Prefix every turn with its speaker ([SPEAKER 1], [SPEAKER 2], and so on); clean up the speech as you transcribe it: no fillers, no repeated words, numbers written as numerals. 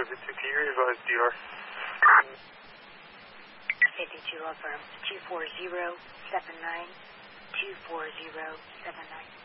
[SPEAKER 1] 52, can you revise DR?
[SPEAKER 2] 52 affirm. 24079. 24079.